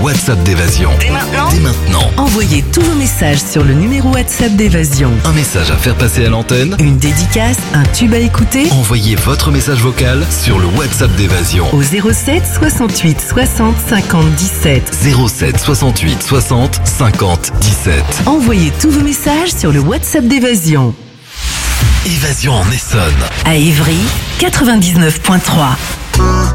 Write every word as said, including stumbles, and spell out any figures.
WhatsApp d'Évasion. Dès maintenant Dès maintenant. Envoyez tous vos messages sur le numéro WhatsApp d'Évasion. Un message à faire passer à l'antenne. Une dédicace, un tube à écouter. Envoyez votre message vocal sur le WhatsApp d'Évasion. Au zéro sept soixante-huit soixante cinquante dix-sept. zéro sept soixante-huit soixante cinquante dix-sept. Envoyez tous vos messages sur le WhatsApp d'Évasion. Évasion en Essonne. À Évry, quatre-vingt-dix-neuf virgule trois.